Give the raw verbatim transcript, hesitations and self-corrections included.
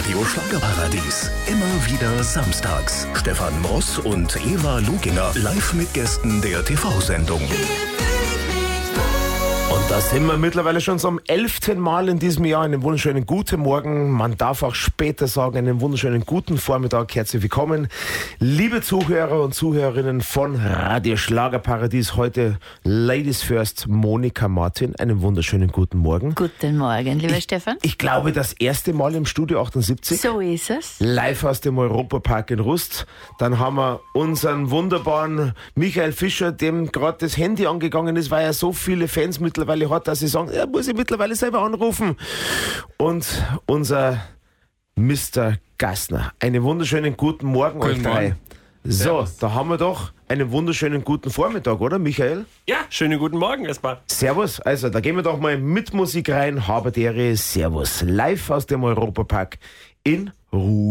Radio Schlagerparadies. Immer wieder samstags. Stefan Moss und Eva Luginger live mit Gästen der T V-Sendung. Und da sind wir mittlerweile schon zum elften Mal in diesem Jahr. Einen wunderschönen guten Morgen. Man darf auch später sagen, einen wunderschönen guten Vormittag. Herzlich willkommen, liebe Zuhörer und Zuhörerinnen von Radio Schlagerparadies. Heute Ladies First, Monika Martin. Einen wunderschönen guten Morgen. Guten Morgen, lieber ich, Stefan. Ich glaube, das erste Mal im Studio achtundsiebzig. So ist es. Live aus dem Europapark in Rust. Dann haben wir unseren wunderbaren Michael Fischer, dem gerade das Handy angegangen ist, weil er so viele Fans mittlerweile hat, dass sie sagen, er muss ich mittlerweile selber anrufen. Und unser Mister Gassner. Einen wunderschönen guten Morgen Guten euch drei. Morgen. So, Servus. da haben wir doch einen wunderschönen guten Vormittag, oder Michael? Ja, schönen guten Morgen erstmal. Servus, also da gehen wir doch mal mit Musik rein. Haberdere, Servus. Live aus dem Europapark in Ruhe.